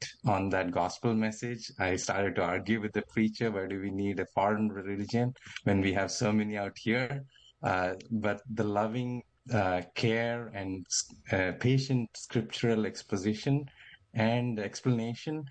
attacked on that gospel message. I started to argue with the preacher, why do we need a foreign religion when we have so many out here? But the loving care and patient scriptural exposition and explanation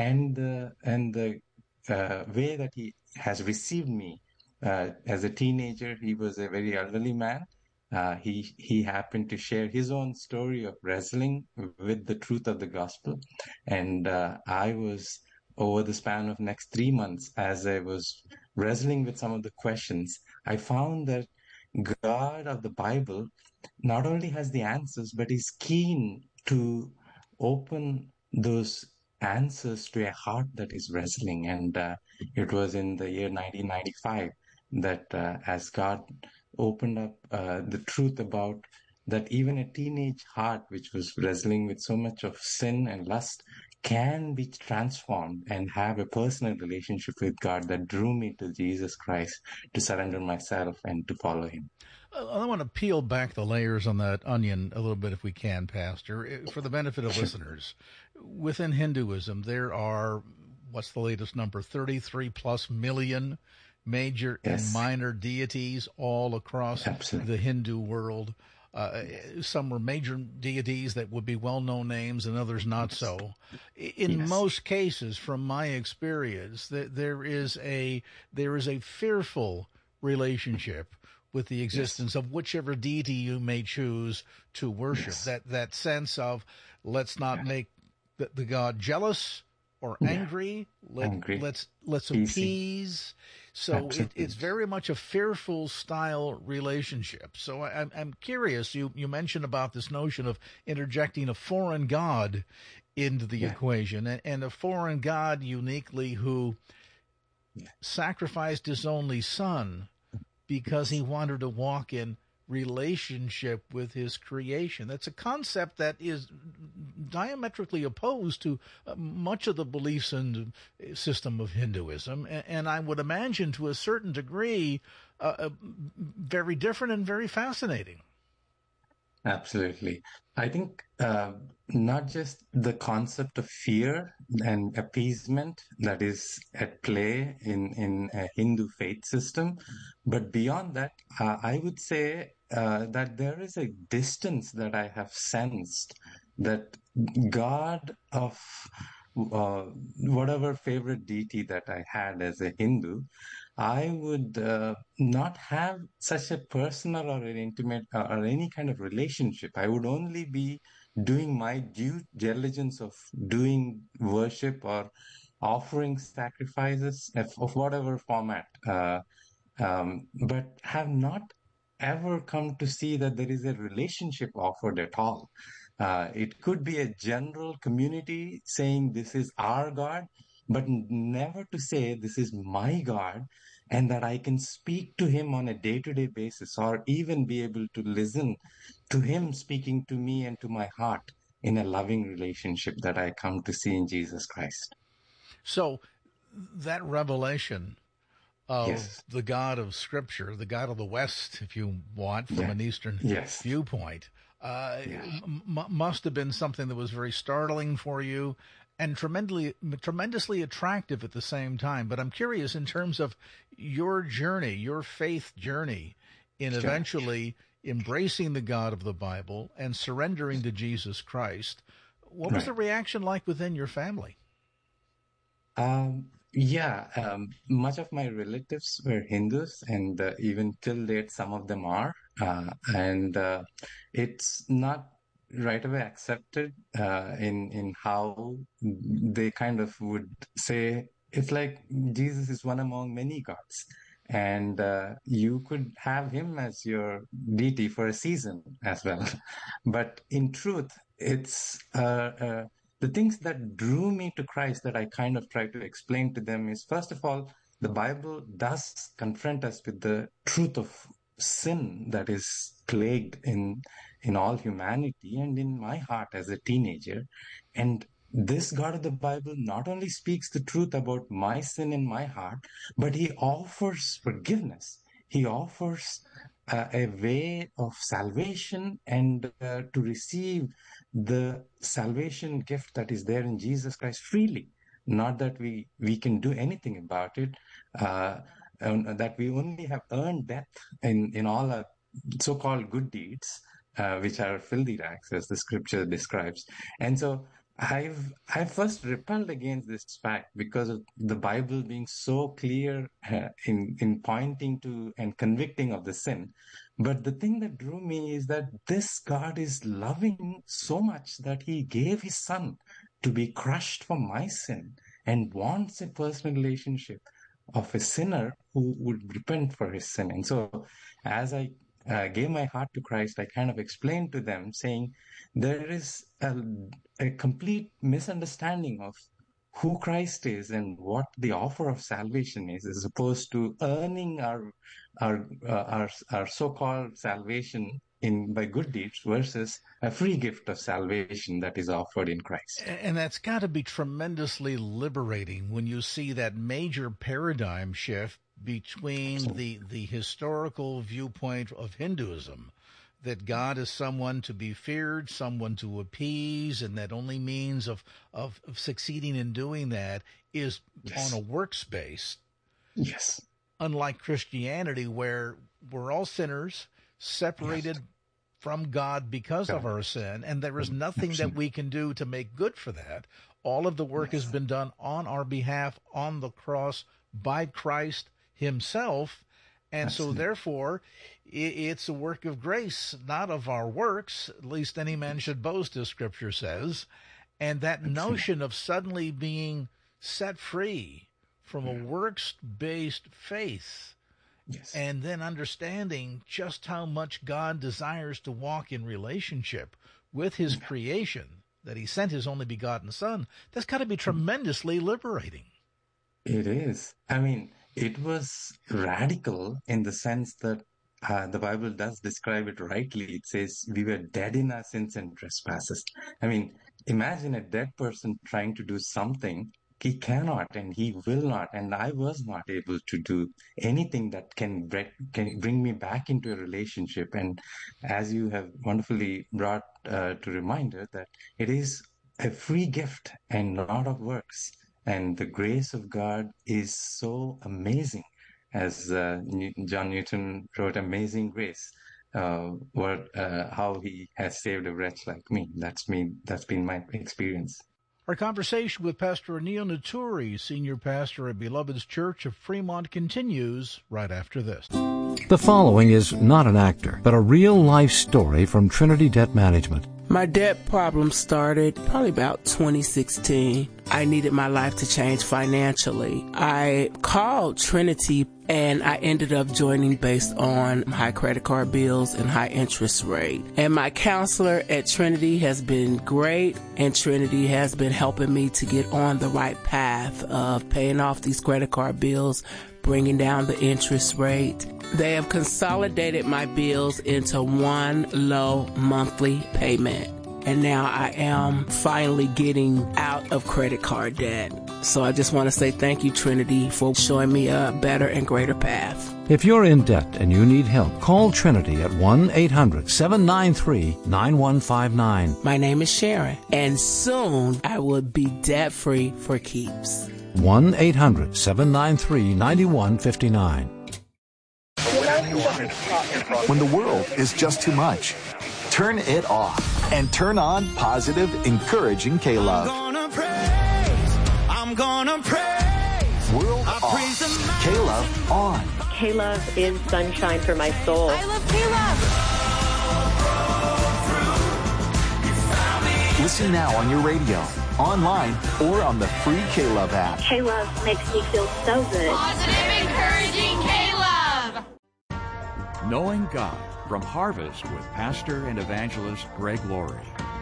and the way that he has received me as a teenager. He was a very elderly man. He happened to share his own story of wrestling with the truth of the gospel, and I was over the span of next 3 months, as I was wrestling with some of the questions, I found that God of the Bible not only has the answers, but is keen to open those answers to a heart that is wrestling. And it was in the year 1995 that as God opened up the truth about that even a teenage heart which was wrestling with so much of sin and lust can be transformed and have a personal relationship with God, that drew me to Jesus Christ to surrender myself and to follow him. I want to peel back the layers on that onion a little bit if we can, Pastor, for the benefit of listeners. Within Hinduism, there are, what's the latest number, 33 plus million major and minor deities all across the Hindu world. Some are major deities that would be well-known names and others not so. In most cases, from my experience, there is a fearful relationship with the existence of whichever deity you may choose to worship. That sense of, let's not make the god jealous or angry. Let's appease. So it's very much a fearful style relationship. So I'm curious. You mentioned about this notion of interjecting a foreign god into the equation, and a foreign god uniquely who sacrificed his only son because he wanted to walk in relationship with his creation. That's a concept that is diametrically opposed to much of the beliefs and system of Hinduism, and I would imagine to a certain degree very different and very fascinating. Absolutely. I think not just the concept of fear and appeasement that is at play in a Hindu faith system, but beyond that, I would say that there is a distance that I have sensed that God of whatever favorite deity that I had as a Hindu, I would not have such a personal or an intimate or any kind of relationship. I would only be doing my due diligence of doing worship or offering sacrifices of whatever format, but have not ever come to see that there is a relationship offered at all. It could be a general community saying this is our God, but never to say this is my God, and that I can speak to him on a day-to-day basis, or even be able to listen to him speaking to me and to my heart in a loving relationship that I come to see in Jesus Christ. So that revelation of the God of Scripture, the God of the West, if you want, from an Eastern viewpoint, must have been something that was very startling for you and tremendously attractive at the same time. But I'm curious, in terms of your journey, your faith journey, in eventually embracing the God of the Bible and surrendering to Jesus Christ, what was the reaction like within your family? Much of my relatives were Hindus, and even till date, some of them are. And it's not right away accepted in how they kind of would say it's like Jesus is one among many gods. And you could have him as your deity for a season as well. But in truth, it's the things that drew me to Christ that I kind of try to explain to them is, first of all, the Bible does confront us with the truth of sin that is plagued in all humanity and in my heart as a teenager. And this God of the Bible not only speaks the truth about my sin in my heart, but he offers forgiveness. He offers a way of salvation and to receive the salvation gift that is there in Jesus Christ freely. Not that we can do anything about it, and that we only have earned death in all our so-called good deeds, which are filthy rags, as the scripture describes. And so I first repelled against this fact because of the Bible being so clear in pointing to and convicting of the sin. But the thing that drew me is that this God is loving so much that He gave His Son to be crushed for my sin and wants a personal relationship of a sinner who would repent for his sin. And so, as I gave my heart to Christ, I kind of explained to them, saying, there is a complete misunderstanding of who Christ is and what the offer of salvation is, as opposed to earning our so-called salvation by good deeds versus a free gift of salvation that is offered in Christ. And that's got to be tremendously liberating when you see that major paradigm shift between the historical viewpoint of Hinduism, that God is someone to be feared, someone to appease, and that only means of succeeding in doing that is on a works base. Yes. Unlike Christianity, where we're all sinners, separated from God because of our sin, and there is nothing that we can do to make good for that. All of the work has been done on our behalf on the cross by Christ Himself, and so therefore it's a work of grace, not of our works, at least any man should boast, as Scripture says. And that notion of suddenly being set free from a works-based faith, and then understanding just how much God desires to walk in relationship with His creation, that He sent His only begotten Son, that's got to be tremendously liberating. It is. I mean, it was radical in the sense that the Bible does describe it rightly. It says we were dead in our sins and trespasses. I mean, imagine a dead person trying to do something. He cannot and he will not, and I was not able to do anything that can bring me back into a relationship. And as you have wonderfully brought to reminder, that it is a free gift and not of works. And the grace of God is so amazing, as John Newton wrote, "Amazing Grace." How He has saved a wretch like me. That's been my experience. Our conversation with Pastor Anil Naturi, Senior Pastor at Beloved's Church of Fremont, continues right after this. The following is not an actor, but a real-life story from Trinity Debt Management. My debt problem started probably about 2016. I needed my life to change financially. I called Trinity and I ended up joining based on high credit card bills and high interest rate. And my counselor at Trinity has been great, and Trinity has been helping me to get on the right path of paying off these credit card bills, bringing down the interest rate. They have consolidated my bills into one low monthly payment. And now I am finally getting out of credit card debt. So I just want to say thank you, Trinity, for showing me a better and greater path. If you're in debt and you need help, call Trinity at 1-800-793-9159. My name is Sharon, and soon I will be debt-free for keeps. 1-800-793-9159. When the world is just too much, turn it off and turn on positive, encouraging K-Love. I'm gonna praise. World off. K-Love on. K-Love is sunshine for my soul. I love K-Love. Listen now on your radio, online, or on the free K-Love app. K-Love makes me feel so good. Positive, encouraging K-Love. Knowing God from Harvest with pastor and evangelist Greg Laurie.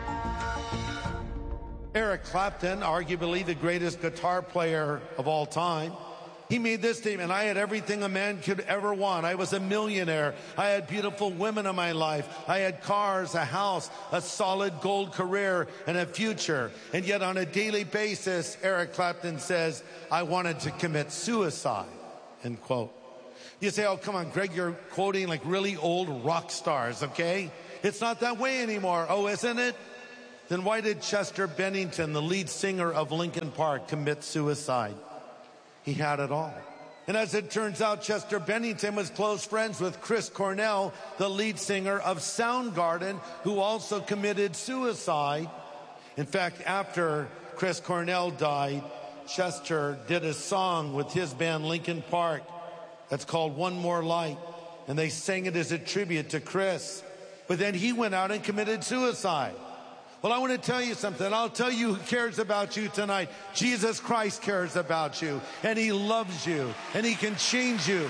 Eric Clapton, arguably the greatest guitar player of all time, he made this statement: I had everything a man could ever want. I was a millionaire. I had beautiful women in my life. I had cars, a house, a solid gold career, and a future. And yet on a daily basis, Eric Clapton says, I wanted to commit suicide, end quote. You say, oh, come on, Greg, you're quoting like really old rock stars, okay? It's not that way anymore. Oh, isn't it? Then why did Chester Bennington, the lead singer of Linkin Park, commit suicide? He had it all. And as it turns out, Chester Bennington was close friends with Chris Cornell, the lead singer of Soundgarden, who also committed suicide. In fact, after Chris Cornell died, Chester did a song with his band Linkin Park that's called One More Light, and they sang it as a tribute to Chris. But then he went out and committed suicide. Well, I want to tell you something. I'll tell you who cares about you tonight. Jesus Christ cares about you, and he loves you, and he can change you.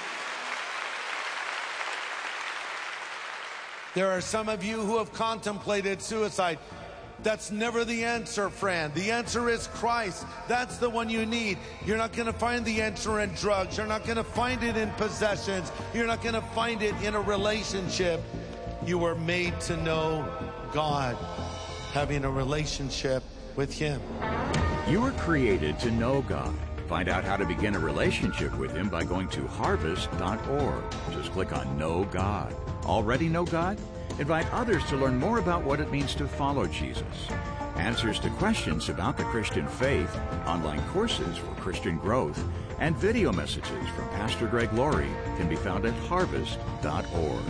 There are some of you who have contemplated suicide. That's never the answer, friend. The answer is Christ. That's the one you need. You're not going to find the answer in drugs. You're not going to find it in possessions. You're not going to find it in a relationship. You were made to know God, having a relationship with him. You were created to know God. Find out how to begin a relationship with him by going to harvest.org. Just click on Know God. Already know God? Invite others to learn more about what it means to follow Jesus. Answers to questions about the Christian faith, online courses for Christian growth, and video messages from Pastor Greg Laurie can be found at harvest.org.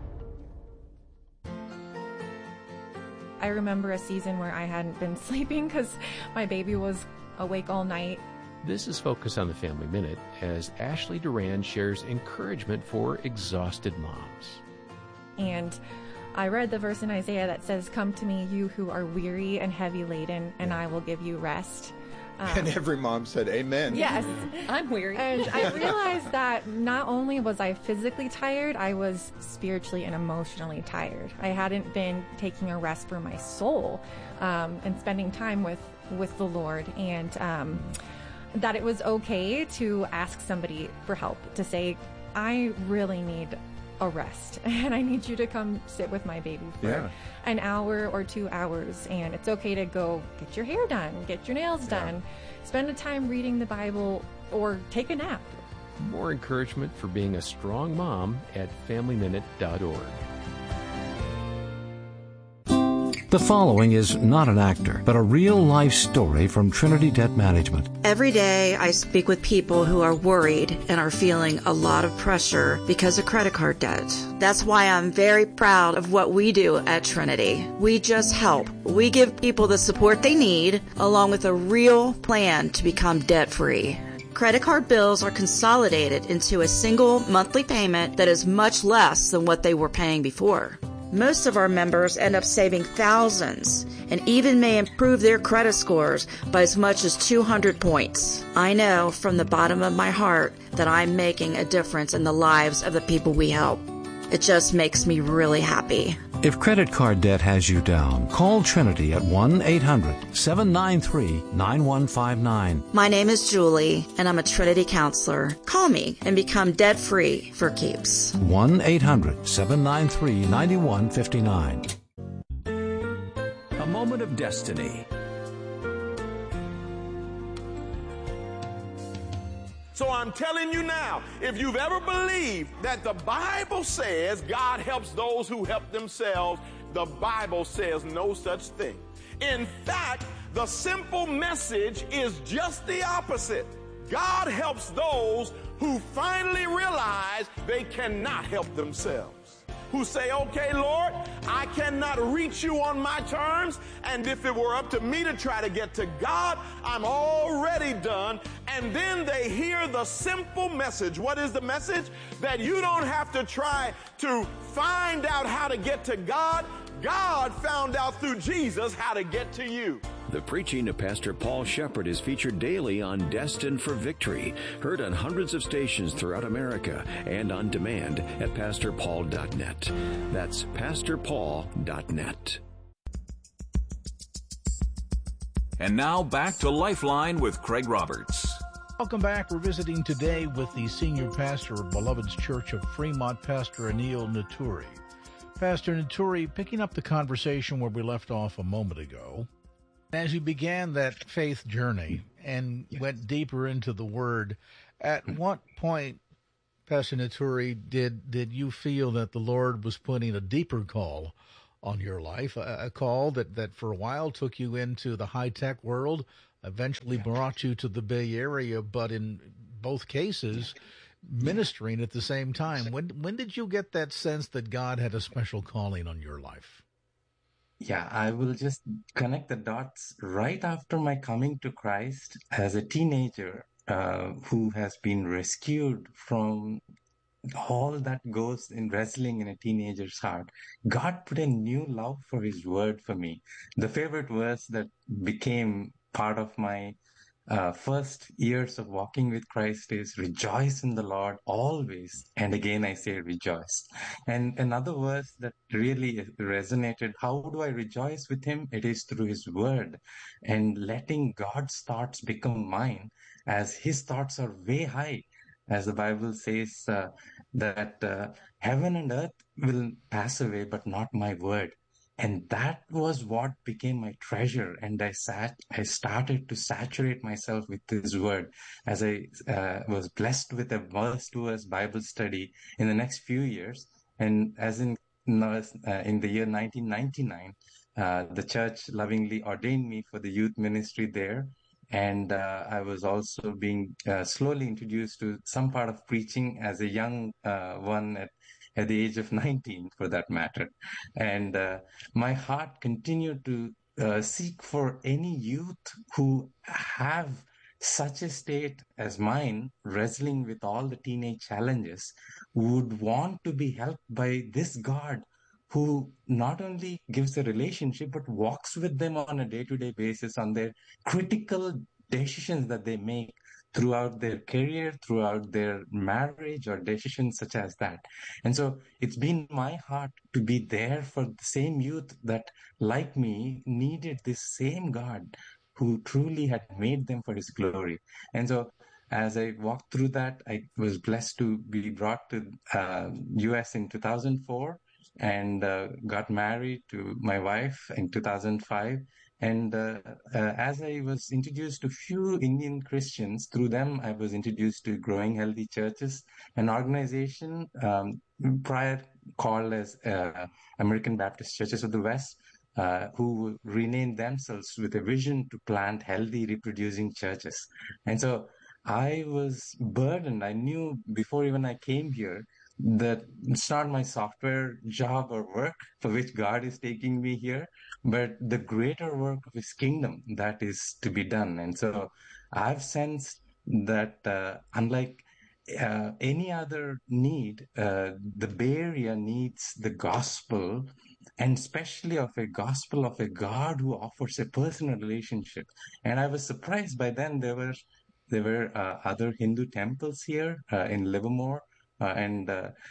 I remember a season where I hadn't been sleeping because my baby was awake all night. This is Focus on the Family Minute as Ashley Duran shares encouragement for exhausted moms. And I read the verse in Isaiah that says, "Come to me, you who are weary and heavy laden, and I will give you rest." And every mom said, amen. Yes, I'm weary. And I realized that not only was I physically tired, I was spiritually and emotionally tired. I hadn't been taking a rest for my soul and spending time with the Lord. And that it was okay to ask somebody for help, to say, I really need a rest and I need you to come sit with my baby for an hour or 2 hours. And it's okay to go get your hair done, get your nails done, spend a time reading the Bible, or take a nap. More encouragement for being a strong mom at FamilyMinute.org. The following is not an actor, but a real-life story from Trinity Debt Management. Every day I speak with people who are worried and are feeling a lot of pressure because of credit card debt. That's why I'm very proud of what we do at Trinity. We just help. We give people the support they need, along with a real plan to become debt-free. Credit card bills are consolidated into a single monthly payment that is much less than what they were paying before. Most of our members end up saving thousands and even may improve their credit scores by as much as 200 points. I know from the bottom of my heart that I'm making a difference in the lives of the people we help. It just makes me really happy. If credit card debt has you down, call Trinity at 1-800-793-9159. My name is Julie, and I'm a Trinity counselor. Call me and become debt-free for keeps. 1-800-793-9159. A moment of destiny. So I'm telling you now, if you've ever believed that the Bible says God helps those who help themselves, the Bible says no such thing. In fact, the simple message is just the opposite. God helps those who finally realize they cannot help themselves. Who say, okay, Lord, I cannot reach you on my terms, and if it were up to me to try to get to God, I'm already done. And then they hear the simple message. What is the message? That you don't have to try to find out how to get to God. God found out through Jesus how to get to you. The preaching of Pastor Paul Shepherd is featured daily on Destined for Victory, heard on hundreds of stations throughout America and on demand at PastorPaul.net. That's PastorPaul.net. And now back to Lifeline with Craig Roberts. Welcome back. We're visiting today with the senior pastor of Beloved's Church of Fremont, Pastor Anil Naturi. Pastor Naturi, picking up the conversation where we left off a moment ago, as you began that faith journey and went deeper into the Word, at what point, Pastor Naturi, did you feel that the Lord was putting a deeper call on your life, a call that for a while took you into the high-tech world, eventually brought you to the Bay Area, but in both cases, ministering at the same time? When did you get that sense that God had a special calling on your life? Yeah, I will just connect the dots. Right after my coming to Christ as a teenager, who has been rescued from all that goes in wrestling in a teenager's heart, God put a new love for His word for me. The favorite verse that became part of my first years of walking with Christ is rejoice in the Lord always. And again, I say rejoice. And another verse that really resonated, how do I rejoice with Him? It is through His word and letting God's thoughts become mine, as His thoughts are way high. As the Bible says, that heaven and earth will pass away, but not my word. And that was what became my treasure. And I started to saturate myself with His word as I was blessed with a verse-to-verse Bible study in the next few years. And as in the year 1999, the church lovingly ordained me for the youth ministry there. And I was also being slowly introduced to some part of preaching as a young one at the age of 19, for that matter. And my heart continued to seek for any youth who have such a state as mine, wrestling with all the teenage challenges, would want to be helped by this God who not only gives a relationship, but walks with them on a day-to-day basis on their critical decisions that they make throughout their career, throughout their marriage, or decisions such as that. And so it's been my heart to be there for the same youth that, like me, needed this same God who truly had made them for His glory. And so as I walked through that, I was blessed to be brought to US in 2004 and got married to my wife in 2005. And as I was introduced to few Indian Christians, through them I was introduced to Growing Healthy Churches, an organization prior called as American Baptist Churches of the West, who renamed themselves with a vision to plant healthy, reproducing churches. And so I was burdened. I knew before even I came here that it's not my software job or work for which God is taking me here, but the greater work of His kingdom that is to be done. And so I've sensed that unlike any other need, the Bay Area needs the gospel, and especially of a gospel of a God who offers a personal relationship. And I was surprised by then there were other Hindu temples here in Livermore, and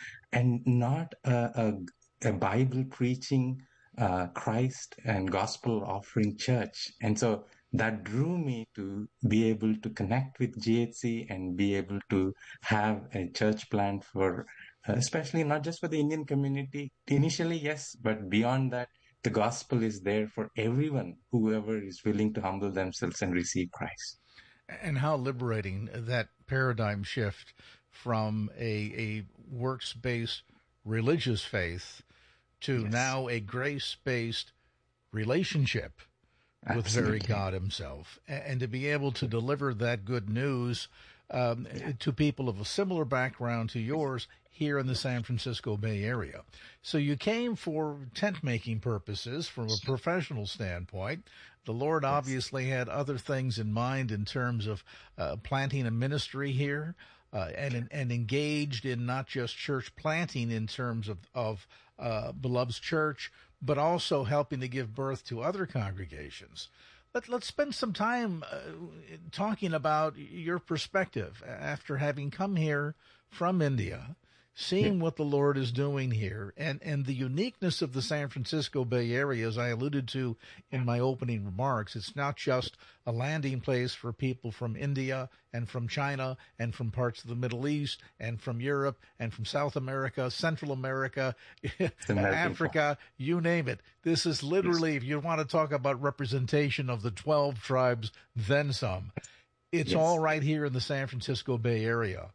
not a Bible preaching, Christ and gospel offering church. And so that drew me to be able to connect with GHC and be able to have a church plant for, especially not just for the Indian community initially, yes, but beyond that, the gospel is there for everyone, whoever is willing to humble themselves and receive Christ. And how liberating that paradigm shift from a works-based religious faith to now a grace-based relationship with very God Himself, and to be able to deliver that good news to people of a similar background to yours here in the San Francisco Bay Area. So you came for tent-making purposes from a professional standpoint. The Lord obviously had other things in mind in terms of planting a ministry here, and engaged in not just church planting in terms of Beloved's Church, but also helping to give birth to other congregations. Let's spend some time talking about your perspective after having come here from India, seeing what the Lord is doing here, and the uniqueness of the San Francisco Bay Area, as I alluded to in my opening remarks. It's not just a landing place for people from India and from China and from parts of the Middle East and from Europe and from South America, Central America, Africa, you name it. This is literally, if you want to talk about representation of the 12 tribes, then some. It's all right here in the San Francisco Bay Area.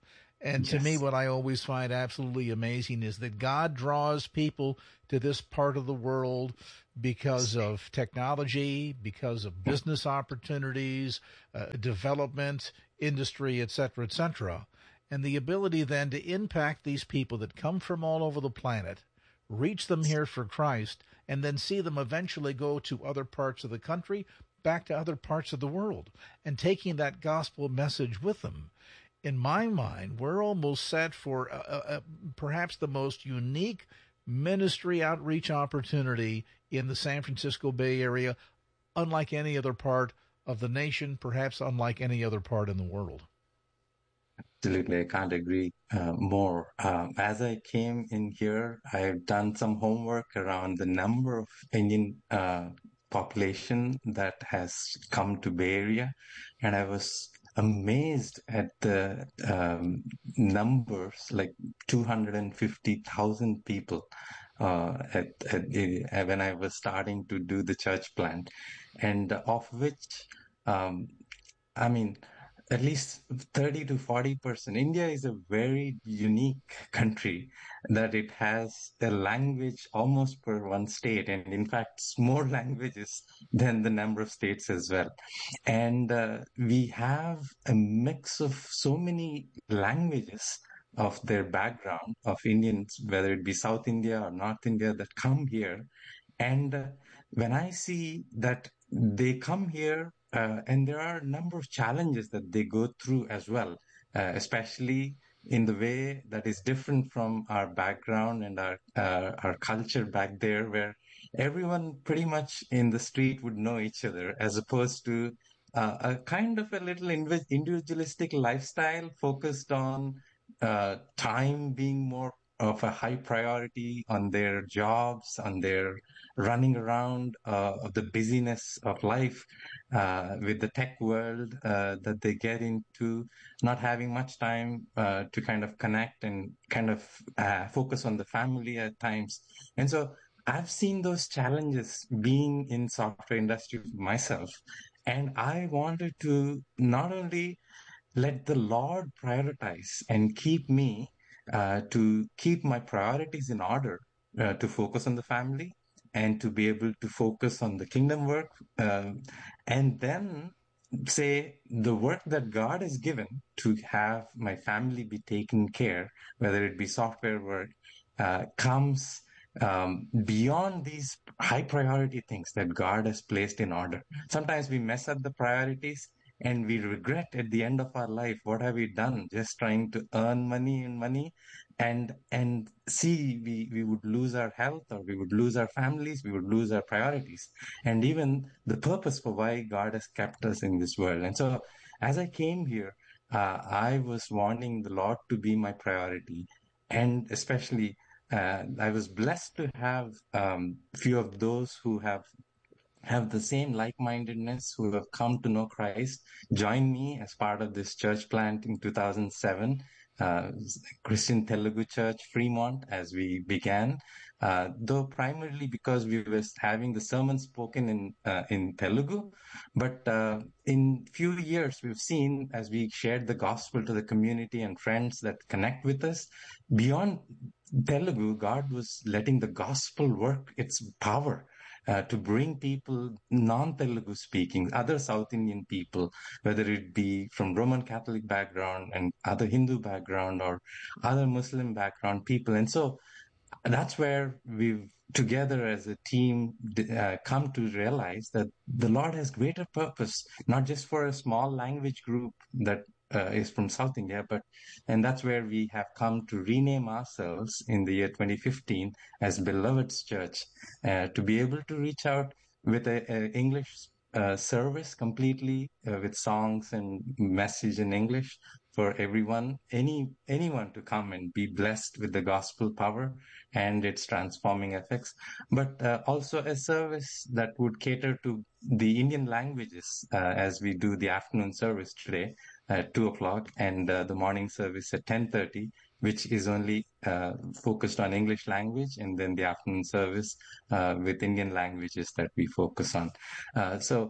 And to me, what I always find absolutely amazing is that God draws people to this part of the world because of technology, because of business opportunities, development, industry, et cetera, and the ability then to impact these people that come from all over the planet, reach them here for Christ, and then see them eventually go to other parts of the country, back to other parts of the world, and taking that gospel message with them. In my mind, we're almost set for perhaps the most unique ministry outreach opportunity in the San Francisco Bay Area, unlike any other part of the nation, perhaps unlike any other part in the world. Absolutely, I can't agree more. As I came in here, I've done some homework around the number of Indian population that has come to Bay Area, and I was amazed at the numbers, like 250,000 people when I was starting to do the church plant, and of which, I mean, at least 30 to 40%. India is a very unique country that it has a language almost per one state, and in fact, more languages than the number of states as well. And we have a mix of so many languages of their background of Indians, whether it be South India or North India, that come here. And when I see that they come here, and there are a number of challenges that they go through as well, especially in the way that is different from our background and our culture back there, where everyone pretty much in the street would know each other, as opposed to a kind of a little individualistic lifestyle focused on time being more of a high priority on their jobs, on their running around of the busyness of life with the tech world that they get into, not having much time to kind of connect and kind of focus on the family at times. And so I've seen those challenges being in software industry myself, and I wanted to not only let the Lord prioritize and keep me to keep my priorities in order, to focus on the family and to be able to focus on the kingdom work, and then say the work that God has given to have my family be taken care, whether it be software work, comes beyond these high priority things that God has placed in order. Sometimes we mess up the priorities and we regret at the end of our life, what have we done? Just trying to earn money, and see we would lose our health, or we would lose our families, we would lose our priorities, and even the purpose for why God has kept us in this world. And so as I came here, I was wanting the Lord to be my priority. And especially, I was blessed to have few of those who have the same like-mindedness, who have come to know Christ, join me as part of this church plant in 2007, Christian Telugu Church, Fremont, as we began, though primarily because we were having the sermon spoken in Telugu. But in few years, we've seen, as we shared the gospel to the community and friends that connect with us, beyond Telugu, God was letting the gospel work its power to bring people non-Telugu speaking, other South Indian people, whether it be from Roman Catholic background and other Hindu background or other Muslim background people. And so that's where we've together as a team come to realize that the Lord has greater purpose, not just for a small language group that is from South India, and that's where we have come to rename ourselves in the year 2015 as Beloved's Church, to be able to reach out with a English service completely, with songs and message in English for everyone, anyone to come and be blessed with the gospel power and its transforming effects, but also a service that would cater to the Indian languages, as we do the afternoon service today at 2:00 and the morning service at 10:30, which is only focused on English language, and then the afternoon service with Indian languages that we focus on. So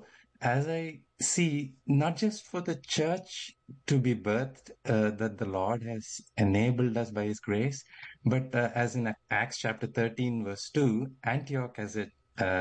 as I see, not just for the church to be birthed, that the Lord has enabled us by His grace, but as in Acts chapter 13, verse 2, Antioch as a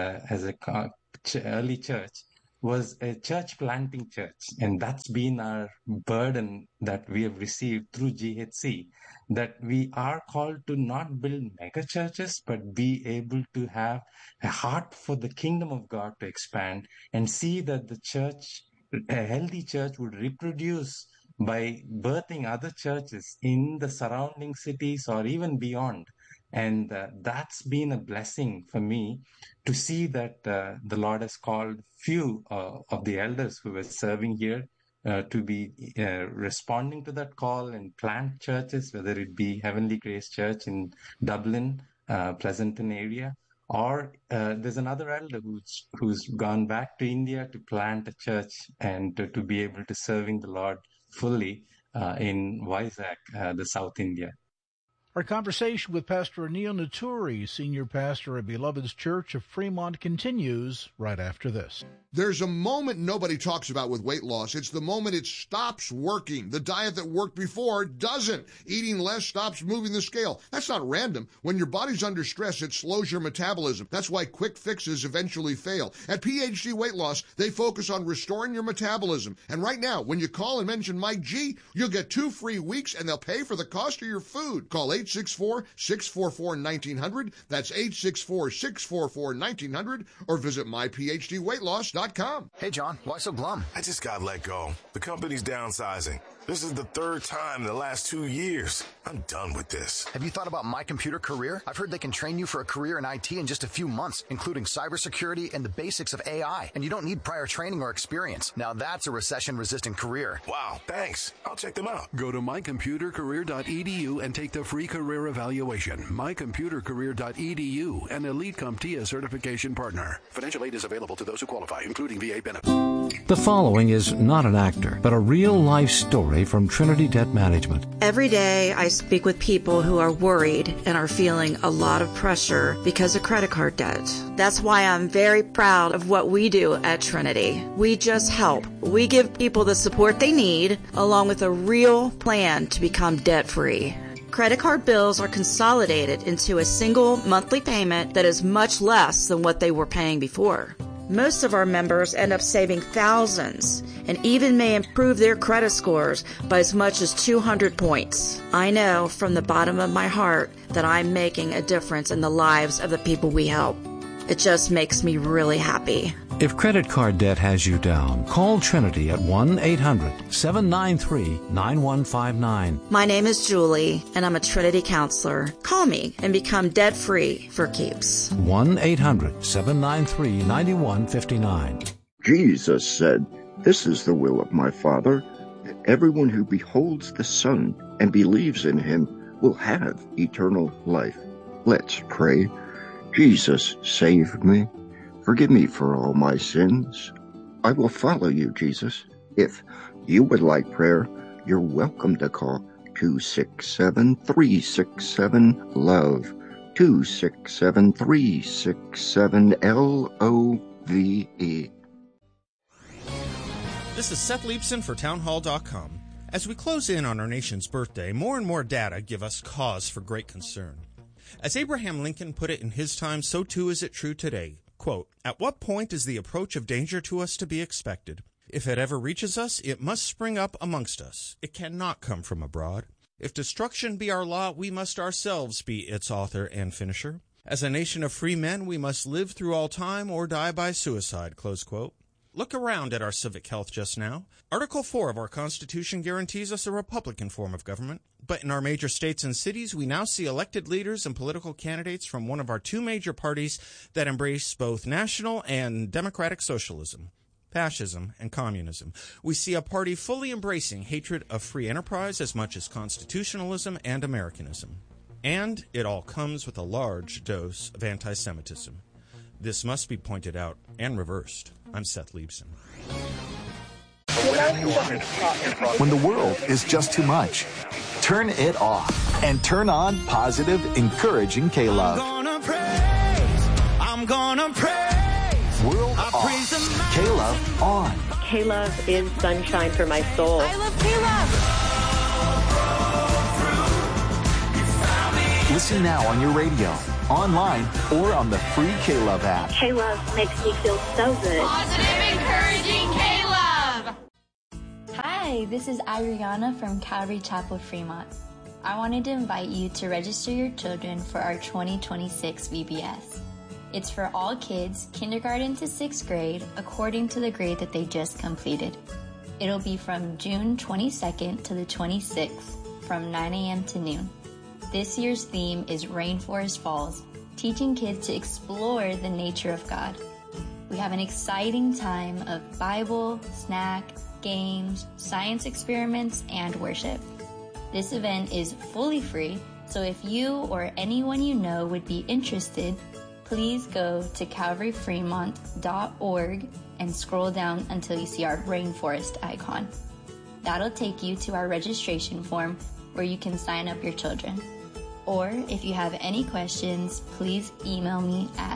early church was a church planting church, and that's been our burden that we have received through GHC, that we are called to not build mega churches, but be able to have a heart for the kingdom of God to expand and see that the church, a healthy church, would reproduce by birthing other churches in the surrounding cities or even beyond. And that's been a blessing for me to see that the Lord has called few of the elders who were serving here to be responding to that call and plant churches, whether it be Heavenly Grace Church in Dublin, Pleasanton area, or there's another elder who's gone back to India to plant a church and to be able to serving the Lord fully in Vizag, the South India. Our conversation with Pastor Anil Naturi, Senior Pastor at Beloved's Church of Fremont, continues right after this. There's a moment nobody talks about with weight loss. It's the moment it stops working. The diet that worked before doesn't. Eating less stops moving the scale. That's not random. When your body's under stress, it slows your metabolism. That's why quick fixes eventually fail. At PhD Weight Loss, they focus on restoring your metabolism. And right now, when you call and mention Mike G, you'll get 2 free weeks and they'll pay for the cost of your food. Call 864-644-1900. That's 864-644-1900. Or visit myphdweightloss.com. Hey, John, why so glum? I just got let go. The company's downsizing. This is the 3rd time in the last 2 years. I'm done with this. Have you thought about My Computer Career? I've heard they can train you for a career in IT in just a few months, including cybersecurity and the basics of AI. And you don't need prior training or experience. Now that's a recession-resistant career. Wow, thanks. I'll check them out. Go to mycomputercareer.edu and take the free career evaluation. mycomputercareer.edu, an Elite CompTIA certification partner. Financial aid is available to those who qualify, including VA benefits. The following is not an actor, but a real-life story from Trinity Debt Management. Every day I speak with people who are worried and are feeling a lot of pressure because of credit card debt. That's why I'm very proud of what we do at Trinity. We just help. We give people the support they need, along with a real plan to become debt-free. Credit card bills are consolidated into a single monthly payment that is much less than what they were paying before. Most of our members end up saving thousands and even may improve their credit scores by as much as 200 points. I know from the bottom of my heart that I'm making a difference in the lives of the people we help. It just makes me really happy. If credit card debt has you down, call Trinity at 1-800-793-9159. My name is Julie, and I'm a Trinity counselor. Call me and become debt-free for keeps. 1-800-793-9159. Jesus said, "This is the will of my Father, that everyone who beholds the Son and believes in him will have eternal life." Let's pray. Jesus, save me. Forgive me for all my sins. I will follow you, Jesus. If you would like prayer, you're welcome to call 267-367-LOVE, 267-367-LOVE. This is Seth Leibson for townhall.com. As we close in on our nation's birthday, more and more data give us cause for great concern. As Abraham Lincoln put it in his time, so too is it true today. Quote, "At what point is the approach of danger to us to be expected? If it ever reaches us, it must spring up amongst us. It cannot come from abroad. If destruction be our law, we must ourselves be its author and finisher. As a nation of free men, we must live through all time or die by suicide." Close quote. Look around at our civic health just now. Article 4 of our Constitution guarantees us a Republican form of government. But in our major states and cities, we now see elected leaders and political candidates from one of our 2 major parties that embrace both national and democratic socialism, fascism, and communism. We see a party fully embracing hatred of free enterprise as much as constitutionalism and Americanism. And it all comes with a large dose of anti-Semitism. This must be pointed out and reversed. I'm Seth Leibson. When the world is just too much, turn it off and turn on positive, encouraging K-Love. I'm gonna praise. World I praise the K-Love on. K-Love is sunshine for my soul. I love K-Love. Listen now on your radio, online, or on the free K-Love app. K-Love makes me feel so good. Positive, encouraging K-Love. Hi, this is Ariana from Calvary Chapel, Fremont. I wanted to invite you to register your children for our 2026 VBS. It's for all kids, kindergarten to 6th grade, according to the grade that they just completed. It'll be from June 22nd to the 26th, from 9 a.m. to noon. This year's theme is Rainforest Falls, teaching kids to explore the nature of God. We have an exciting time of Bible, snack, games, science experiments, and worship. This event is fully free, so if you or anyone you know would be interested, please go to calvaryfremont.org and scroll down until you see our rainforest icon. That'll take you to our registration form where you can sign up your children. Or if you have any questions, please email me at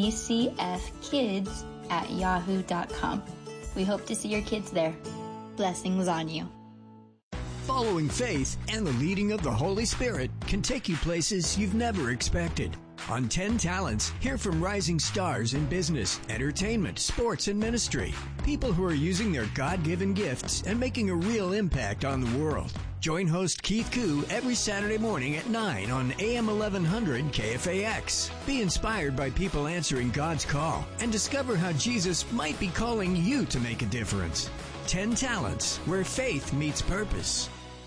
ccfkids@yahoo.com. We hope to see your kids there. Blessings on you. Following faith and the leading of the Holy Spirit can take you places you've never expected. On 10 Talents, hear from rising stars in business, entertainment, sports, and ministry. People who are using their God-given gifts and making a real impact on the world. Join host Keith Koo every Saturday morning at 9 on AM 1100 KFAX. Be inspired by people answering God's call and discover how Jesus might be calling you to make a difference. 10 Talents, where faith meets purpose.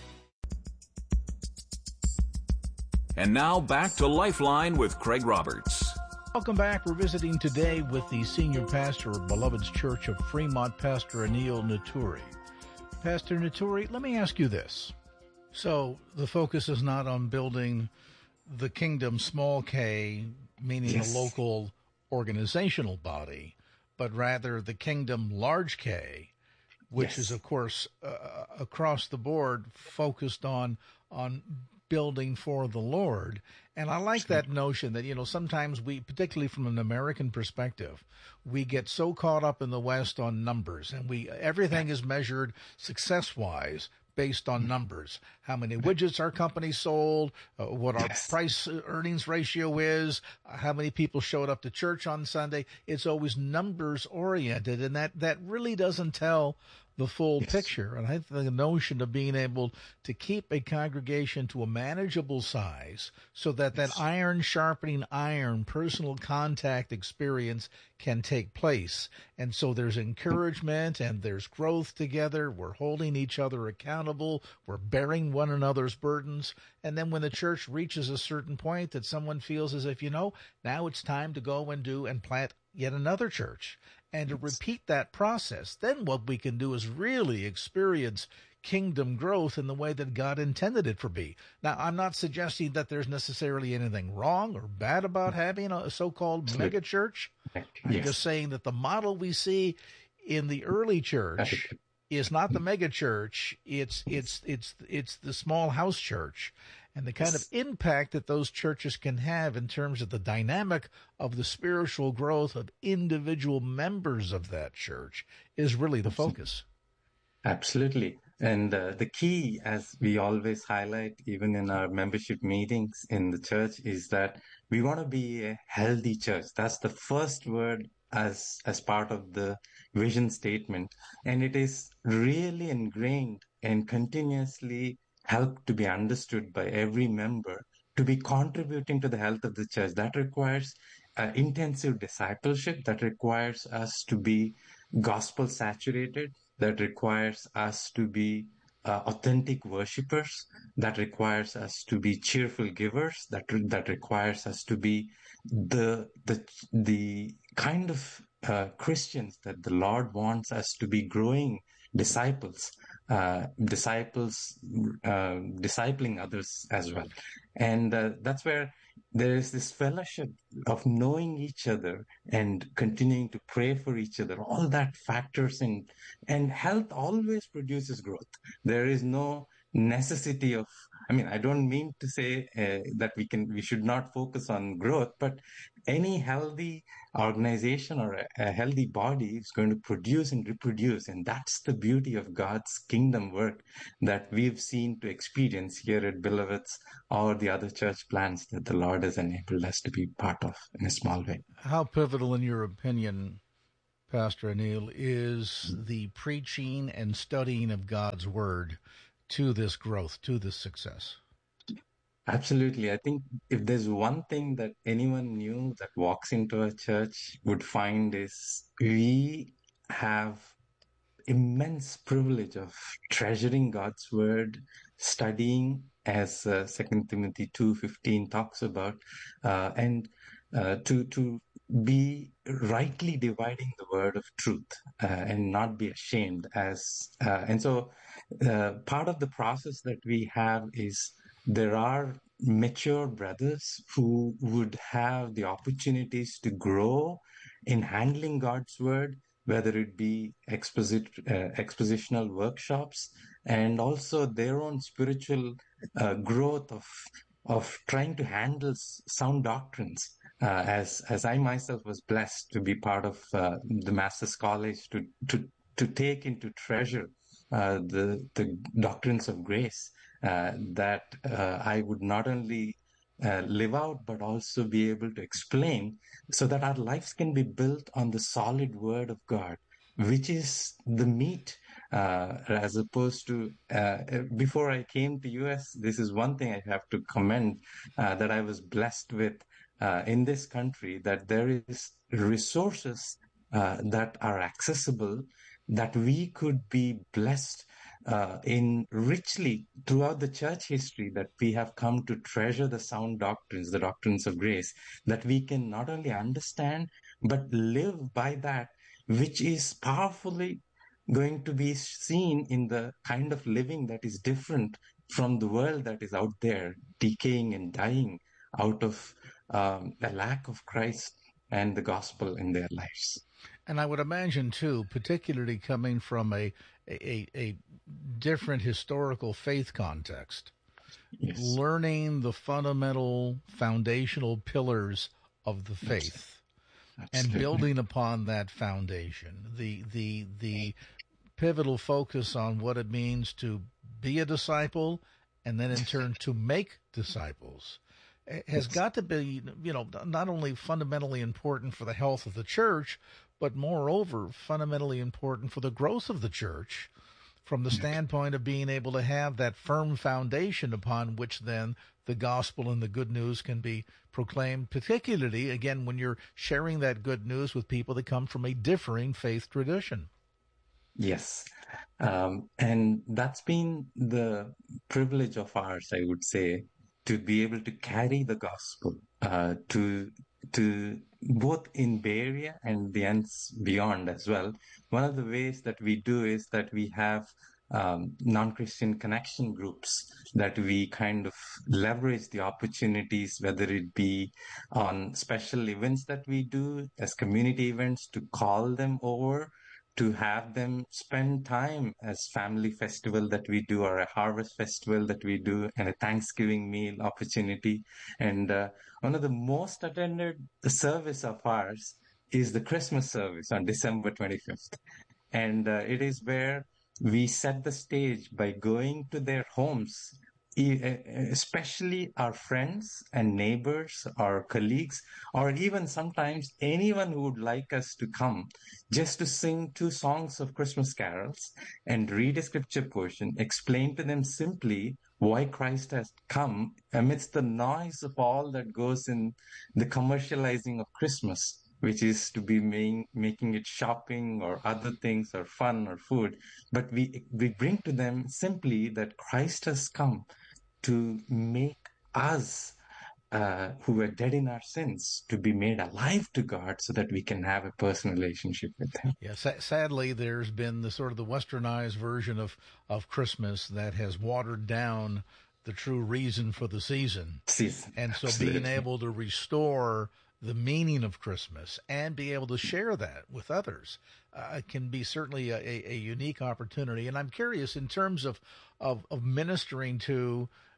And now back to Lifeline with Craig Roberts. Welcome back. We're visiting today with the senior pastor of Beloved's Church of Fremont, Pastor Anil Naturi. Pastor Naturi, let me ask you this. So the focus is not on building the kingdom, small k, meaning a local organizational body, but rather the kingdom, large K, which is, of course, across the board focused on building for the Lord. And I like that notion that, sometimes we, particularly from an American perspective, we get so caught up in the West on numbers, and everything is measured success-wise based on numbers. How many widgets our company sold, what our price earnings ratio is, how many people showed up to church on Sunday. It's always numbers oriented, and that really doesn't tell the full picture. And I think the notion of being able to keep a congregation to a manageable size so that iron sharpening iron personal contact experience can take place. And so there's encouragement and there's growth together. We're holding each other accountable. We're bearing one another's burdens. And then when the church reaches a certain point that someone feels as if, now it's time to go and plant yet another church. And to repeat that process, then what we can do is really experience kingdom growth in the way that God intended it to be. Now, I'm not suggesting that there's necessarily anything wrong or bad about having a so-called mega church. I'm just saying that the model we see in the early church is not the mega church. It's the small house church. And the kind of impact that those churches can have in terms of the dynamic of the spiritual growth of individual members of that church is really the focus. Absolutely. And the key, as we always highlight, even in our membership meetings in the church, is that we want to be a healthy church. That's the first word as part of the vision statement. And it is really ingrained and continuously help to be understood by every member to be contributing to the health of the church. That requires intensive discipleship, that requires us to be gospel saturated, that requires us to be authentic worshipers, that requires us to be cheerful givers, that requires us to be the kind of Christians that the Lord wants us to be, growing disciples, discipling others as well. And that's where there is this fellowship of knowing each other and continuing to pray for each other. All that factors in, and health always produces growth. There is no necessity of I mean, I don't mean to say that we should not focus on growth, but any healthy organization or a healthy body is going to produce and reproduce. And that's the beauty of God's kingdom work that we've seen to experience here at Beloveds or the other church plants that the Lord has enabled us to be part of in a small way. How pivotal, in your opinion, Pastor Anil, is the preaching and studying of God's Word to this growth, to this success? Absolutely. I think if there's one thing that anyone new that walks into a church would find is we have immense privilege of treasuring God's Word, studying as 2 Timothy 2:15 talks about, and to be rightly dividing the word of truth and not be ashamed. And so part of the process that we have is there are mature brothers who would have the opportunities to grow in handling God's word, whether it be expositional workshops and also their own spiritual growth of trying to handle sound doctrines. As I myself was blessed to be part of the Master's College to take into treasure the doctrines of grace that I would not only live out, but also be able to explain so that our lives can be built on the solid word of God, which is the meat, as opposed to before I came to US, this is one thing I have to commend that I was blessed with in this country, that there is resources that are accessible, that we could be blessed in richly throughout the church history, that we have come to treasure the sound doctrines, the doctrines of grace, that we can not only understand, but live by that, which is powerfully going to be seen in the kind of living that is different from the world that is out there, decaying and dying out of a lack of Christ and the gospel in their lives. And I would imagine, too, particularly coming from a different historical faith context, yes, learning the fundamental foundational pillars of the faith, yes, and building upon that foundation, the pivotal focus on what it means to be a disciple and then in turn to make disciples has got to be, not only fundamentally important for the health of the church, but moreover, fundamentally important for the growth of the church from the standpoint of being able to have that firm foundation upon which then the gospel and the good news can be proclaimed, particularly, again, when you're sharing that good news with people that come from a differing faith tradition. Yes. And that's been the privilege of ours, I would say, to be able to carry the gospel to both in Bay Area and the ends beyond as well. One of the ways that we do is that we have non-Christian connection groups that we kind of leverage the opportunities, whether it be on special events that we do as community events, to call them over, to have them spend time as family festival that we do, or a harvest festival that we do, and a Thanksgiving meal opportunity. And one of the most attended service of ours is the Christmas service on December 25th. And it is where we set the stage by going to their homes, especially our friends and neighbors, our colleagues, or even sometimes anyone who would like us to come just to sing 2 songs of Christmas carols and read a scripture portion, explain to them simply why Christ has come amidst the noise of all that goes in the commercializing of Christmas, which is to be making it shopping or other things or fun or food. But we bring to them simply that Christ has come to make us who were dead in our sins to be made alive to God so that we can have a personal relationship with Him. Yes, sadly, there's been the sort of the westernized version of Christmas that has watered down the true reason for the season. And so Absolutely. Being able to restore the meaning of Christmas and be able to share that with others can be certainly a unique opportunity. And I'm curious, in terms of ministering to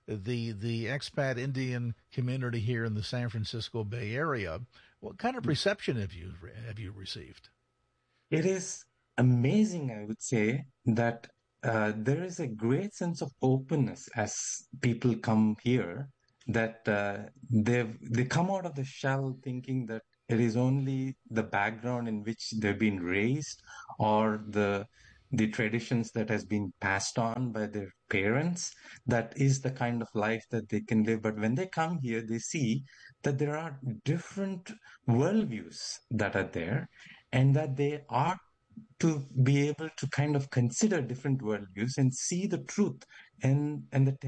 the expat Indian community here in the San Francisco Bay Area. What kind of reception have you received? It is amazing, I would say, that there is a great sense of openness as people come here, that they come out of the shell thinking that it is only the background in which they've been raised or the traditions that has been passed on by their parents that is the kind of life that they can live. But when they come here, they see that there are different worldviews that are there, and that they are to be able to kind of consider different worldviews and see the truth and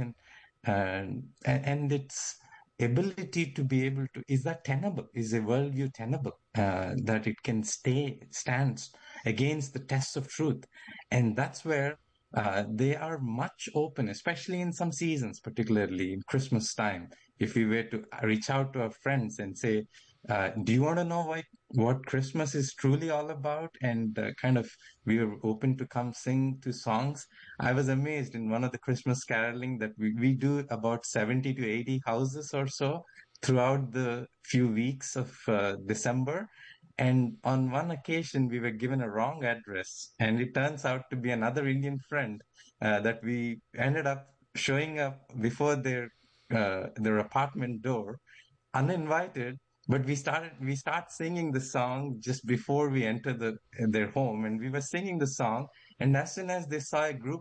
its ability to be able to, is that tenable? Is a worldview tenable? That it can stands against the test of truth. And that's where they are much open, especially in some seasons, particularly in Christmas time. If we were to reach out to our friends and say, do you want to know what Christmas is truly all about? And we were open to come sing to songs. I was amazed in one of the Christmas caroling that we do about 70 to 80 houses or so throughout the few weeks of December. And on one occasion, we were given a wrong address, and it turns out to be another Indian friend that we ended up showing up before their apartment door, uninvited. But we start singing the song just before we enter their home, and we were singing the song. And as soon as they saw a group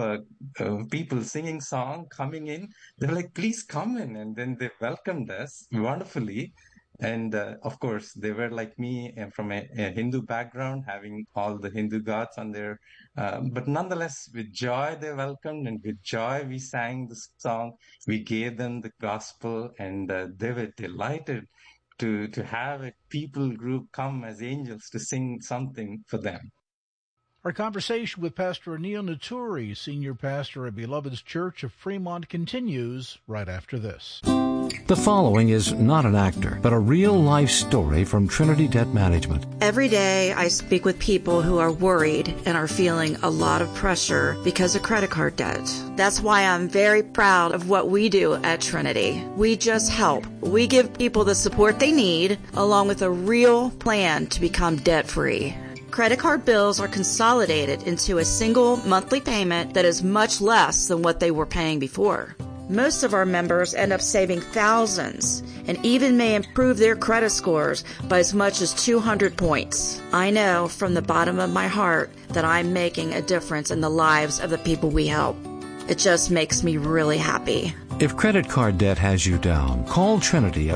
of people singing song coming in, they were like, "Please come in!" And then they welcomed us wonderfully. And of course, they were like me, from a Hindu background, having all the Hindu gods on their. But nonetheless, with joy they welcomed, and with joy we sang the song. We gave them the gospel, and they were delighted to have a people group come as angels to sing something for them. Our conversation with Pastor Anil Naturi, Senior Pastor at Beloved's Church of Fremont, continues right after this. The following is not an actor, but a real-life story from Trinity Debt Management. Every day I speak with people who are worried and are feeling a lot of pressure because of credit card debt. That's why I'm very proud of what we do at Trinity. We just help. We give people the support they need, along with a real plan to become debt-free. Credit card bills are consolidated into a single monthly payment that is much less than what they were paying before. Most of our members end up saving thousands and even may improve their credit scores by as much as 200 points. I know from the bottom of my heart that I'm making a difference in the lives of the people we help. It just makes me really happy. If credit card debt has you down, call Trinity at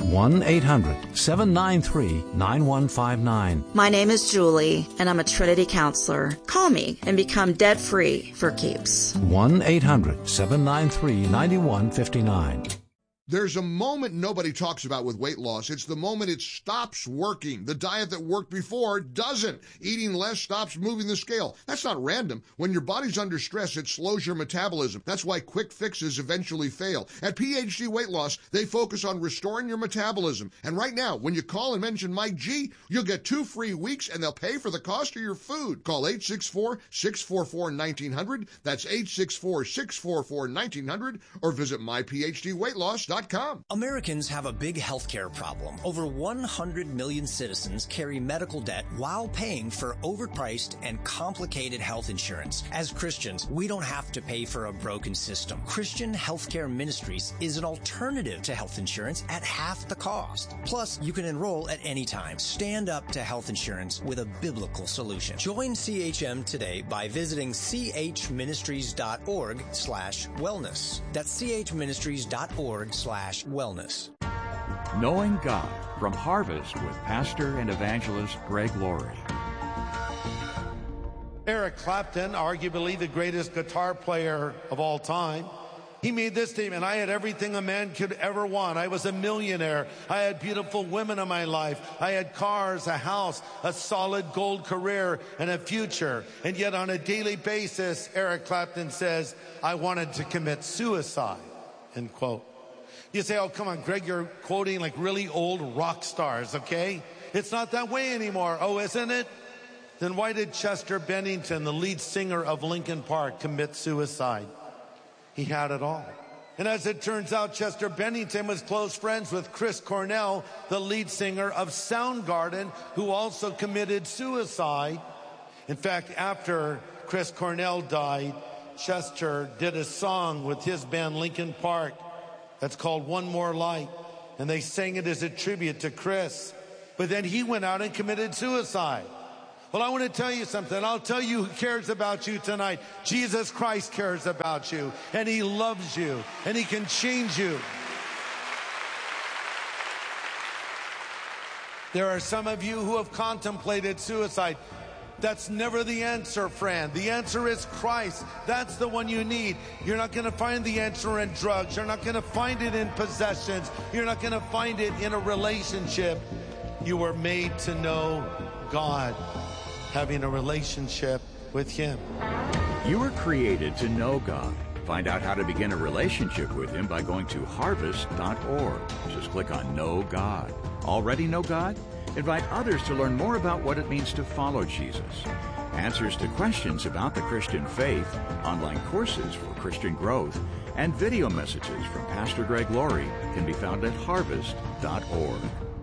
1-800-793-9159. My name is Julie, and I'm a Trinity counselor. Call me and become debt-free for keeps. 1-800-793-9159. There's a moment nobody talks about with weight loss. It's the moment it stops working. The diet that worked before doesn't. Eating less stops moving the scale. That's not random. When your body's under stress, it slows your metabolism. That's why quick fixes eventually fail. At PhD Weight Loss, they focus on restoring your metabolism. And right now, when you call and mention Mike G, you'll get 2 free weeks and they'll pay for the cost of your food. Call 864-644-1900. That's 864-644-1900 or visit myphdweightloss.com. Americans have a big healthcare problem. Over 100 million citizens carry medical debt while paying for overpriced and complicated health insurance. As Christians, we don't have to pay for a broken system. Christian Healthcare Ministries is an alternative to health insurance at half the cost. Plus, you can enroll at any time. Stand up to health insurance with a biblical solution. Join CHM today by visiting chministries.org/wellness. That's chministries.org/wellness. Knowing God from Harvest with Pastor and Evangelist Greg Laurie. Eric Clapton, arguably the greatest guitar player of all time, he made this statement: I had everything a man could ever want. I was a millionaire. I had beautiful women in my life. I had cars, a house, a solid gold career, and a future. And yet on a daily basis, Eric Clapton says, I wanted to commit suicide, end quote. You say, oh, come on, Greg, you're quoting like really old rock stars, okay? It's not that way anymore. Oh, isn't it? Then why did Chester Bennington, the lead singer of Linkin Park, commit suicide? He had it all. And as it turns out, Chester Bennington was close friends with Chris Cornell, the lead singer of Soundgarden, who also committed suicide. In fact, after Chris Cornell died, Chester did a song with his band Linkin Park that's called One More Light, and they sang it as a tribute to Chris. But then he went out and committed suicide. Well, I want to tell you something. I'll tell you who cares about you tonight. Jesus Christ cares about you, and he loves you, and he can change you. There are some of you who have contemplated suicide. That's never the answer, friend. The answer is Christ. That's the one you need. You're not going to find the answer in drugs. You're not going to find it in possessions. You're not going to find it in a relationship. You were made to know God, having a relationship with him. You were created to know God. Find out how to begin a relationship with him by going to harvest.org. Just click on Know God. Already know God? Invite others to learn more about what it means to follow Jesus. Answers to questions about the Christian faith, online courses for Christian growth, and video messages from Pastor Greg Laurie can be found at harvest.org.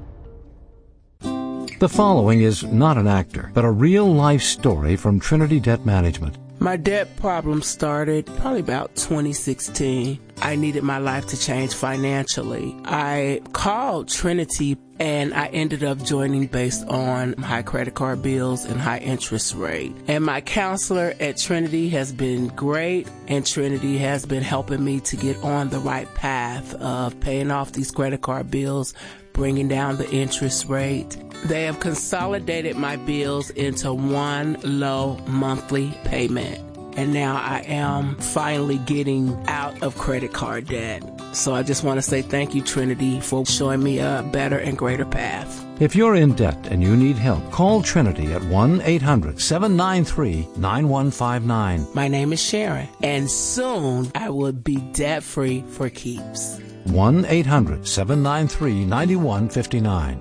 The following is not an actor, but a real-life story from Trinity Debt Management. My debt problem started probably about 2016. I needed my life to change financially. I called Trinity and I ended up joining based on high credit card bills and high interest rate. And my counselor at Trinity has been great, and Trinity has been helping me to get on the right path of paying off these credit card bills, bringing down the interest rate. They have consolidated my bills into one low monthly payment. And now I am finally getting out of credit card debt. So I just want to say thank you, Trinity, for showing me a better and greater path. If you're in debt and you need help, call Trinity at 1-800-793-9159. My name is Sharon, and soon I will be debt-free for keeps. 1-800-793-9159.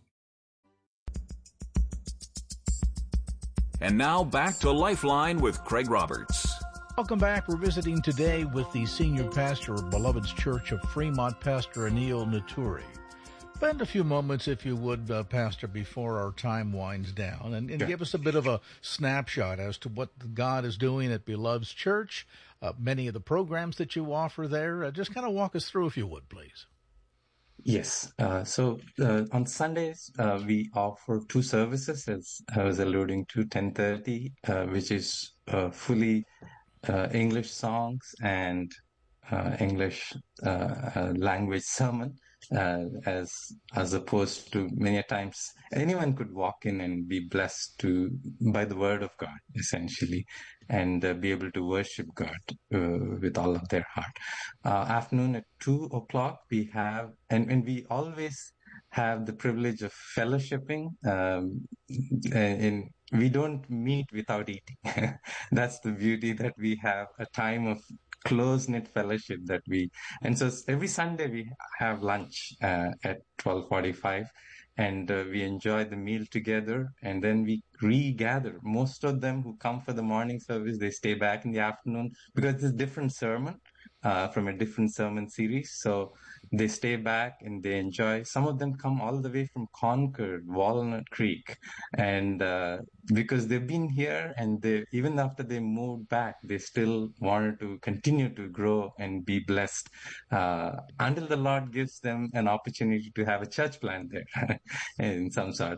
And now back to Lifeline with Craig Roberts. Welcome back. We're visiting today with the senior pastor of Beloved's Church of Fremont, Pastor Anil Naturi. Spend a few moments, if you would, Pastor, before our time winds down, and give us a bit of a snapshot as to what God is doing at Beloved's Church, many of the programs that you offer there. Just kind of walk us through, if you would, please. Yes. So on Sundays, we offer two services, as I was alluding to, 10:30, which is fully English songs and English language sermon, as opposed to many times anyone could walk in and be blessed by the word of God, essentially, and be able to worship God with all of their heart. Afternoon at 2:00 we have, and we always have the privilege of fellowshipping, and we don't meet without eating. That's the beauty, that we have a time of close-knit fellowship and so every Sunday we have lunch at 12:45, and we enjoy the meal together, and then we regather. Most of them who come for the morning service, they stay back in the afternoon because it's a different sermon from a different sermon series. So they stay back and they enjoy. Some of them come all the way from Concord, Walnut Creek, and because they've been here, and even after they moved back, they still wanted to continue to grow and be blessed until the Lord gives them an opportunity to have a church plant there in some sort.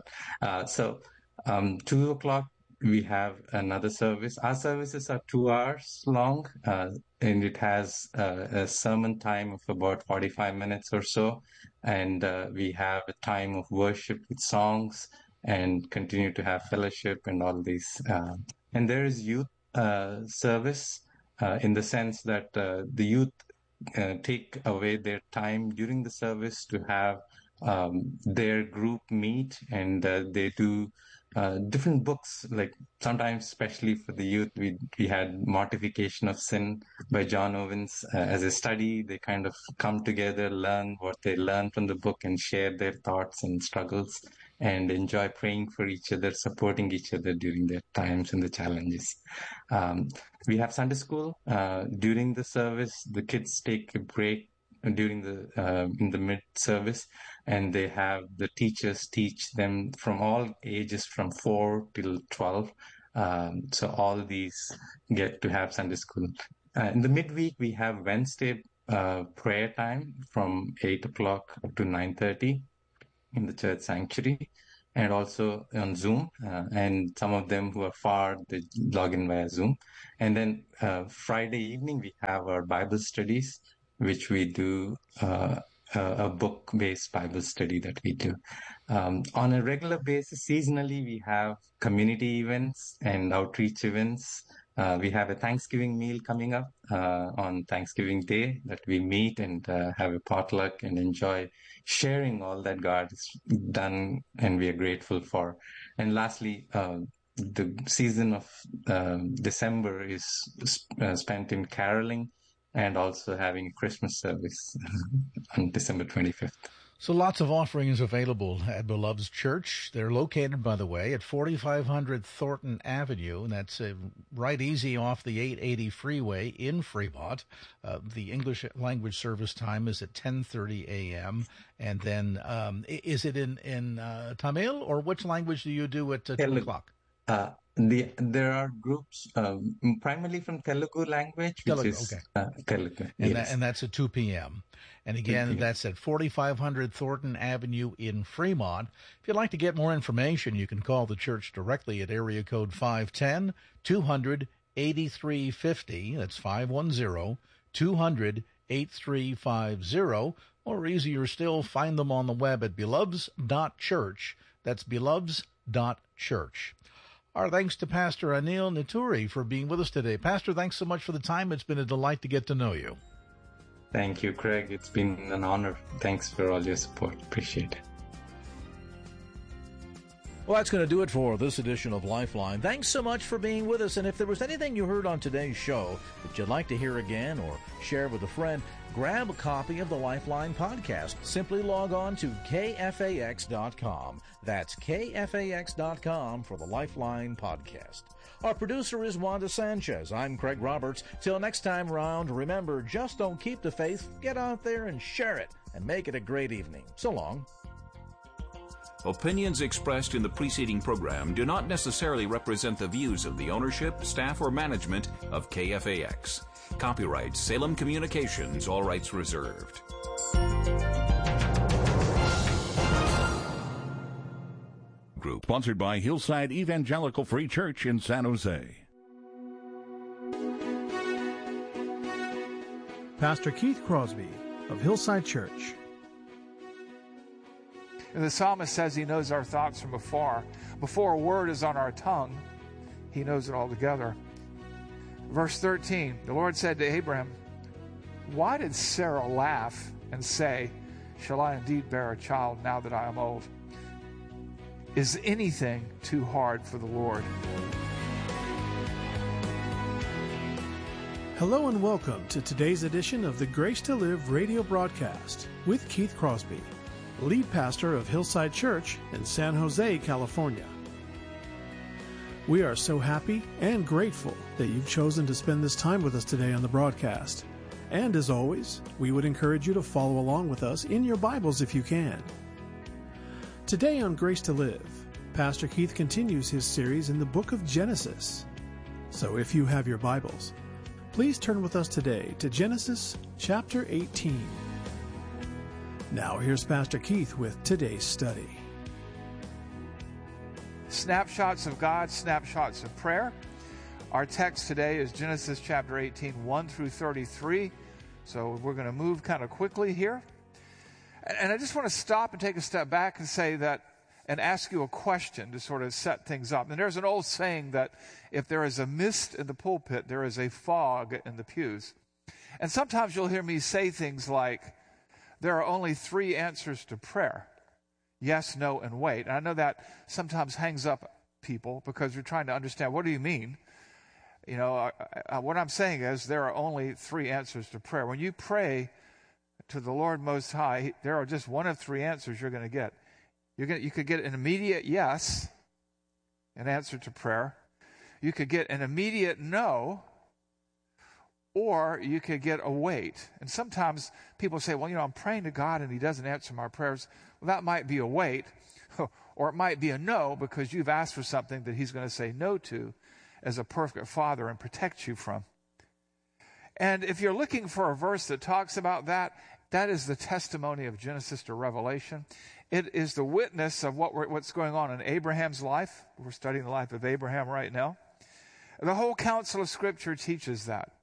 2:00 we have another service. Our services are 2 hours long, and it has a sermon time of about 45 minutes or so. And we have a time of worship with songs and continue to have fellowship and all these. And there is youth service in the sense that the youth take away their time during the service to have their group meet, and they do different books. Like sometimes, especially for the youth, we had Mortification of Sin by John Owens as a study. They kind of come together, learn what they learned from the book, and share their thoughts and struggles. and enjoy praying for each other, supporting each other during their times and the challenges. We have Sunday school. During the service, the kids take a break during in the mid-service, and they have the teachers teach them from all ages from 4 till 12. So all these get to have Sunday school. In the midweek, we have Wednesday prayer time from 8 o'clock to 9:30 in the church sanctuary, and also on Zoom. And some of them who are far, they log in via Zoom. And then Friday evening, we have our Bible studies, which we do a book-based Bible study that we do. On a regular basis, seasonally, we have community events and outreach events. We have a Thanksgiving meal coming up on Thanksgiving Day that we meet and have a potluck and enjoy sharing all that God has done and we are grateful for. And lastly, the season of December is spent in caroling and also having a Christmas service on December 25th. So lots of offerings available at Beloved's Church. They're located, by the way, at 4500 Thornton Avenue, and that's right easy off the 880 freeway in Fremont. The English language service time is at 10:30 a.m. And then is it in Tamil, or which language do you do at 2 o'clock? There are groups primarily from Telugu language, which is Telugu. And that's at 2 p.m. And again, that's at 4500 Thornton Avenue in Fremont. If you'd like to get more information, you can call the church directly at area code 510-200-8350. That's 510-200-8350. Or easier still, find them on the web at beloveds.church. That's beloveds.church. Our thanks to Pastor Anil Naturi for being with us today. Pastor, thanks so much for the time. It's been a delight to get to know you. Thank you, Craig. It's been an honor. Thanks for all your support. Appreciate it. Well, that's going to do it for this edition of Lifeline. Thanks so much for being with us. And if there was anything you heard on today's show that you'd like to hear again or share with a friend, grab a copy of the Lifeline podcast. Simply log on to KFAX.com. That's KFAX.com for the Lifeline podcast. Our producer is Wanda Sanchez. I'm Craig Roberts. Till next time round, remember, just don't keep the faith. Get out there and share it and make it a great evening. So long. Opinions expressed in the preceding program do not necessarily represent the views of the ownership, staff, or management of KFAX. Copyright Salem Communications, all rights reserved. Group sponsored by Hillside Evangelical Free Church in San Jose. Pastor Keith Crosby of Hillside Church. And the psalmist says he knows our thoughts from afar. Before a word is on our tongue, he knows it altogether. Verse 13, the Lord said to Abraham, "Why did Sarah laugh and say, 'Shall I indeed bear a child now that I am old?' Is anything too hard for the Lord?" Hello and welcome to today's edition of the Grace to Live radio broadcast with Keith Crosby, lead pastor of Hillside Church in San Jose, California. We are so happy and grateful that you've chosen to spend this time with us today on the broadcast. And as always, we would encourage you to follow along with us in your Bibles if you can. Today on Grace to Live, Pastor Keith continues his series in the book of Genesis. So if you have your Bibles, please turn with us today to Genesis chapter 18. Now here's Pastor Keith with today's study. Snapshots of God, snapshots of prayer. Our text today is Genesis chapter 18, 1 through 33. So we're going to move kind of quickly here. And I just want to stop and take a step back and say that, and ask you a question to sort of set things up. And there's an old saying that if there is a mist in the pulpit, there is a fog in the pews. And sometimes you'll hear me say things like, there are only 3 answers to prayer: yes, no, and wait. And I know that sometimes hangs up people because you're trying to understand, what do you mean? You know, what I'm saying is there are only 3 answers to prayer. When you pray to the Lord Most High, there are just one of 3 answers you're going to get. You could get an immediate yes, an answer to prayer. You could get an immediate no, or you could get a wait. And sometimes people say, well, I'm praying to God and he doesn't answer my prayers. Well, that might be a wait, or it might be a no because you've asked for something that he's going to say no to as a perfect father and protect you from. And if you're looking for a verse that talks about that, that is the testimony of Genesis to Revelation. It is the witness of what's going on in Abraham's life. We're studying the life of Abraham right now. The whole counsel of Scripture teaches that.